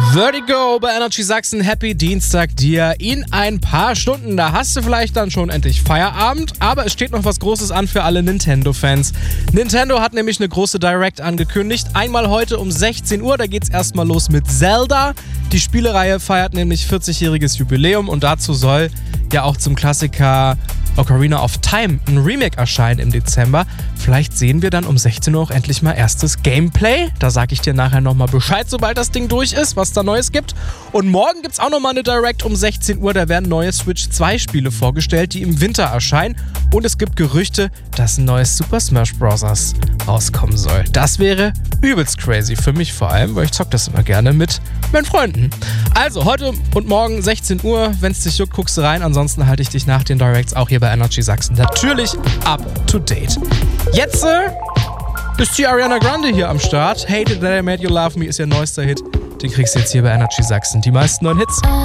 Vertigo bei Energy Sachsen. Happy Dienstag dir in ein paar Stunden. Da hast du vielleicht dann schon endlich Feierabend, aber es steht noch was Großes an für alle Nintendo-Fans. Nintendo hat nämlich eine große Direct angekündigt. Einmal heute um 16 Uhr, da geht's erstmal los mit Zelda. Die Spielereihe feiert nämlich 40-jähriges Jubiläum und dazu soll ja auch zum Klassiker Ocarina of Time ein Remake erscheinen im Dezember. Vielleicht sehen wir dann um 16 Uhr auch endlich mal erstes Gameplay. Da sage ich dir nachher nochmal Bescheid, sobald das Ding durch ist, was da Neues gibt. Und morgen gibt es auch nochmal eine Direct um 16 Uhr. Da werden neue Switch 2 Spiele vorgestellt, die im Winter erscheinen. Und es gibt Gerüchte, dass ein neues Super Smash Bros. Rauskommen soll. Das wäre übelst crazy für mich vor allem, weil ich zocke das immer gerne mit meinen Freunden. Also heute und morgen 16 Uhr. Wenn es dich juckt, guckst du rein. Ansonsten halte ich dich nach den Directs auch hier bei Energy Sachsen natürlich up to date. Jetzt ist die Ariana Grande hier am Start. Hated That I Made You Love Me ist ihr neuester Hit. Den kriegst du jetzt hier bei Energy Sachsen. Die meisten neuen Hits.